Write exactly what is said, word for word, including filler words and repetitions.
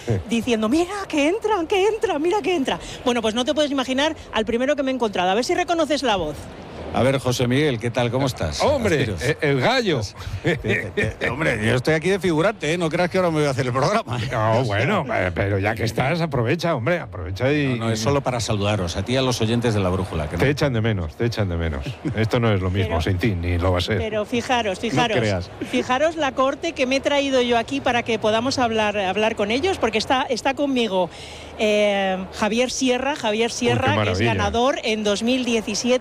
diciendo, mira, que entran, que entran, mira que entra. Bueno, pues no te puedes imaginar al primero que me he encontrado. A ver si reconoces la voz. A ver, José Miguel, ¿qué tal? ¿Cómo estás? ¡Hombre, el, el gallo! Hombre, yo estoy aquí de figurante, ¿eh? No creas que ahora me voy a hacer el programa. No, bueno, pero ya que estás, aprovecha, hombre, aprovecha y... No, no, es solo para saludaros, a ti y a los oyentes de La Brújula. Que te no. echan de menos, te echan de menos. Esto no es lo mismo Pero, sin ti, ni lo va a ser. Pero fijaros, fijaros, No creas. fijaros la corte que me he traído yo aquí para que podamos hablar, hablar con ellos, porque está, está conmigo eh, Javier Sierra, Javier Sierra, Uy, qué que es maravilla. ganador en dos mil diecisiete